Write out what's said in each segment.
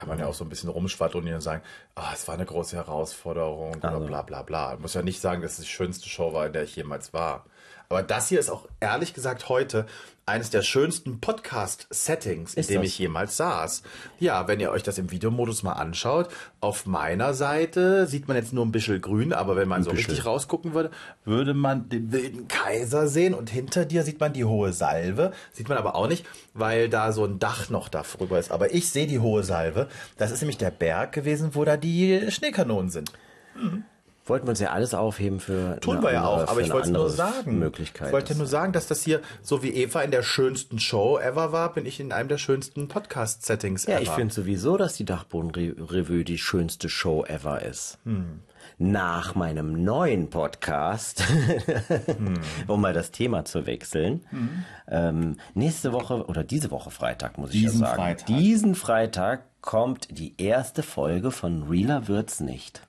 kann man ja auch so ein bisschen rumschwadronieren und sagen, es war eine große Herausforderung oder bla bla bla. Ich muss ja nicht sagen, dass es die schönste Show war, in der ich jemals war. Aber das hier ist auch ehrlich gesagt heute eines der schönsten Podcast-Settings, in dem ich jemals saß. Ja, wenn ihr euch das im Videomodus mal anschaut, auf meiner Seite sieht man jetzt nur ein bisschen grün, aber wenn man so richtig rausgucken würde, würde man den wilden Kaiser sehen und hinter dir sieht man die hohe Salve. Sieht man aber auch nicht, weil da so ein Dach noch darüber ist. Aber ich sehe die hohe Salve. Das ist nämlich der Berg gewesen, wo da die Schneekanonen sind. Wollten wir uns ja alles aufheben für Tun wir ja auch, aber ich wollte nur sagen, Möglichkeit. Ich wollte nur sagen, dass das hier, so wie Eva in der schönsten Show ever war, bin ich in einem der schönsten Podcast-Settings ever. Ja, ich finde sowieso, dass die Dachboden-Revue die schönste Show ever ist. Nach meinem neuen Podcast, um mal das Thema zu wechseln, nächste Woche oder diese Woche Freitag, muss ich ja sagen. Diesen Freitag kommt die erste Folge von Realer wird's nicht.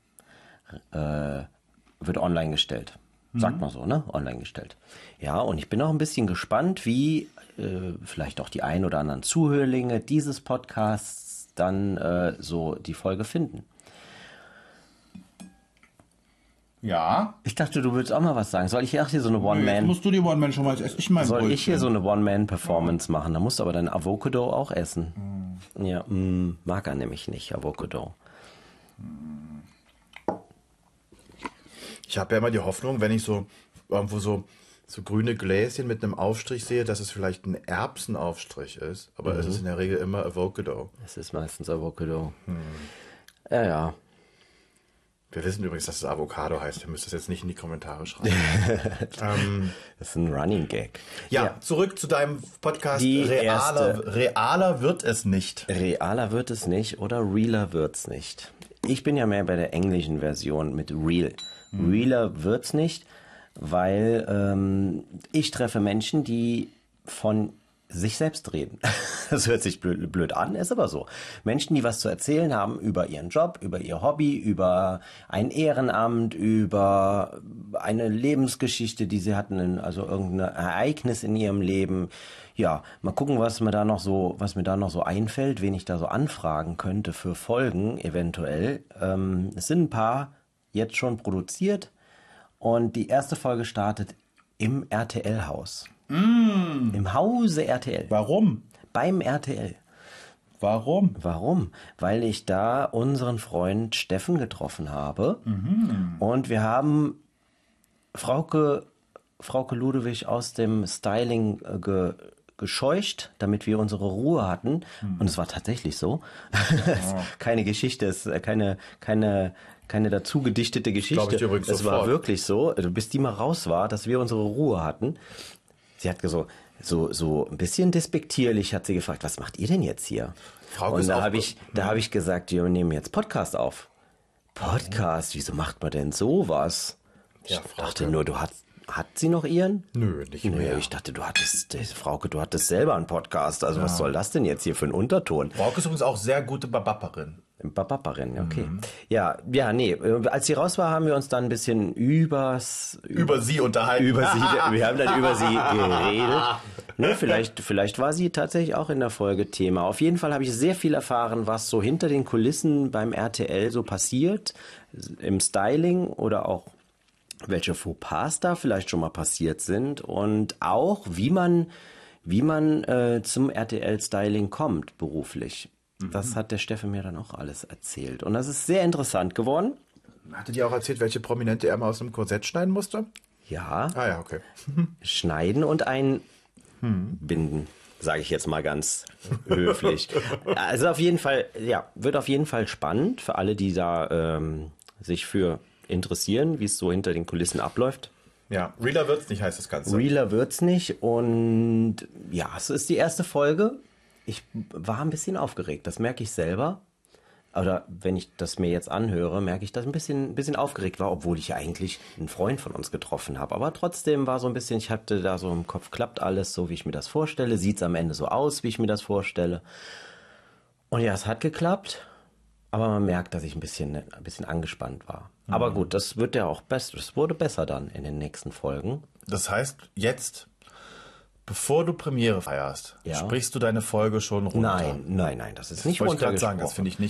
Wird online gestellt. Sagt man so, ne? Online gestellt. Ja, und ich bin auch ein bisschen gespannt, wie vielleicht auch die ein oder anderen Zuhörlinge dieses Podcasts dann so die Folge finden. Ja. Ich dachte, du würdest auch mal was sagen. Soll ich hier so eine One-Man... Jetzt musst du die One-Man schon mal essen. Soll ich hier so eine One-Man-Performance machen? Da musst du aber dein Avocado auch essen. Ja, mag er nämlich nicht, Avocado. Ich habe ja immer die Hoffnung, wenn ich so irgendwo so grüne Gläschen mit einem Aufstrich sehe, dass es vielleicht ein Erbsenaufstrich ist. Aber es ist in der Regel immer Avocado. Es ist meistens Avocado. Ja. Wir wissen übrigens, dass es Avocado heißt. Ihr müsst das jetzt nicht in die Kommentare schreiben. Das ist ein Running Gag. Ja, zurück zu deinem Podcast. Realer wird es nicht. Realer wird es nicht oder realer wird's nicht. Ich bin ja mehr bei der englischen Version mit real. Realer wird's nicht, weil ich treffe Menschen, die von sich selbst reden. Das hört sich blöd an, ist aber so. Menschen, die was zu erzählen haben über ihren Job, über ihr Hobby, über ein Ehrenamt, über eine Lebensgeschichte, die sie hatten, also irgendein Ereignis in ihrem Leben. Ja, mal gucken, was mir da noch so einfällt, wen ich da so anfragen könnte für Folgen eventuell. Es sind ein paar jetzt schon produziert und die erste Folge startet im RTL-Haus. Im Hause RTL. Warum? Beim RTL. Warum? Weil ich da unseren Freund Steffen getroffen habe und wir haben Frauke Ludewig aus dem Styling gescheucht, damit wir unsere Ruhe hatten. Und es war tatsächlich so. Keine Geschichte, es ist keine dazu gedichtete Geschichte. Glaube ich übrigens es sofort. war wirklich so, bis die mal raus war, dass wir unsere Ruhe hatten. Sie hat so ein bisschen despektierlich hat sie gefragt, was macht ihr denn jetzt hier? Und da habe ich gesagt, wir nehmen jetzt Podcast auf. Podcast? Wieso macht man denn sowas? Ja, ich dachte nur, hat sie noch ihren? Nö, nicht mehr. Ich dachte, Frauke, du hattest selber einen Podcast. Also was soll das denn jetzt hier für ein Unterton? Frauke ist übrigens auch sehr gute Babapperin. Babapperin, okay. Ja, nee. Als sie raus war, haben wir uns dann ein bisschen über sie unterhalten. Wir haben dann über sie geredet. Ne, vielleicht war sie tatsächlich auch in der Folge Thema. Auf jeden Fall habe ich sehr viel erfahren, was so hinter den Kulissen beim RTL so passiert, im Styling oder auch welche Fauxpas da vielleicht schon mal passiert sind und auch wie man zum RTL-Styling kommt beruflich. Das hat der Steffen mir dann auch alles erzählt. Und das ist sehr interessant geworden. Hatte die auch erzählt, welche Prominente er mal aus einem Korsett schneiden musste? Ja. Ah ja, okay. Schneiden und einbinden, sage ich jetzt mal ganz höflich. Also auf jeden Fall, ja, wird auf jeden Fall spannend für alle, die da sich für interessieren, wie es so hinter den Kulissen abläuft. Ja, realer wird's nicht, heißt das Ganze. Realer wird's nicht und ja, es ist die erste Folge. Ich war ein bisschen aufgeregt, das merke ich selber. Oder wenn ich das mir jetzt anhöre, merke ich, dass ich ein bisschen aufgeregt war, obwohl ich ja eigentlich einen Freund von uns getroffen habe. Aber trotzdem war so ein bisschen, ich hatte da so im Kopf, klappt alles so, wie ich mir das vorstelle. Sieht's am Ende so aus, wie ich mir das vorstelle. Und ja, es hat geklappt. Aber man merkt, dass ich ein bisschen angespannt war. Aber gut, das wird ja auch besser. Das wurde besser dann in den nächsten Folgen. Das heißt, jetzt, bevor du Premiere feierst, sprichst du deine Folge schon runter? Nein, das ist nicht runtergesprochen. Wollte ich gerade sagen, das finde ich nicht